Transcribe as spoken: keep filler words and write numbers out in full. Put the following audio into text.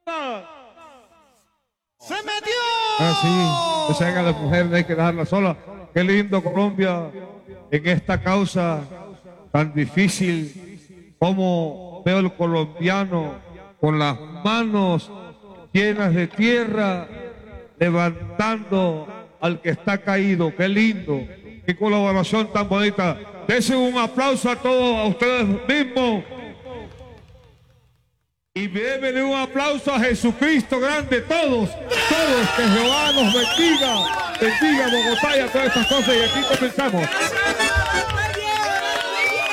¡Se metió! Ah, sí, o sea que a las mujeres hay que dejarla sola. Qué lindo Colombia en esta causa tan difícil. Como veo el colombiano con las manos llenas de tierra levantando al que está caído. Qué lindo, qué colaboración tan bonita. Desen un aplauso a todos, a ustedes mismos. Y démele un aplauso a Jesucristo grande, todos, todos, que Jehová nos bendiga, bendiga Bogotá y a todas estas cosas. Y aquí comenzamos.